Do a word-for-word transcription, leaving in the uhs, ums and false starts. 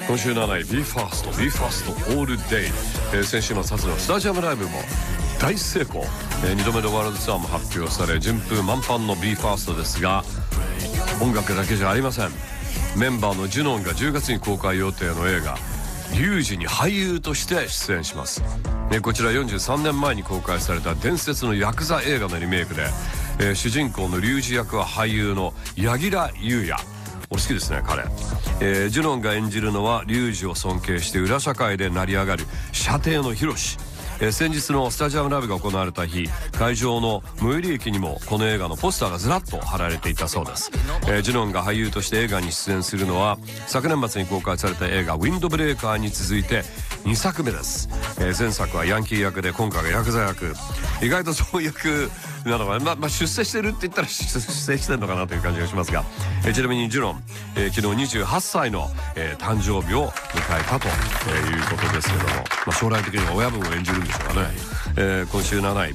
今週なない BE:FIRST BE:FIRST オールデイ、えー、先週末初のスタジアムライブも大成功、えー、にどめのワールドツアーも発表され順風満帆の BE:FIRST ですが、音楽だけじゃありません。メンバーのジュノンがじゅうがつに公開予定の映画リュウジに俳優として出演します。えー、こちらよんじゅうさんねんまえに公開された伝説のヤクザ映画のリメイクで、えー、主人公のリュウジ役は俳優の柳楽優弥。俺好きですね彼、えー、ジュノンが演じるのはリュウジを尊敬して裏社会で成り上がる舎弟のヒロシ。えー、先日のスタジアムライブが行われた日、会場の最寄り駅にもこの映画のポスターがずらっと貼られていたそうです。えー、ジュノンが俳優として映画に出演するのは昨年末に公開された映画ウィンドブレーカーに続いてにさくめです。えー、前作はヤンキー役で今回がヤクザ役、意外とそういう役なのが、ままあ、出世してるって言ったら出世してるのかなという感じがしますが、えー、ちなみにジュノン、えー、昨日にじゅうはっさいの、えー、誕生日を迎えたということですけども、まあ、将来的には親分を演じるんでしょうかね。えー、今週なない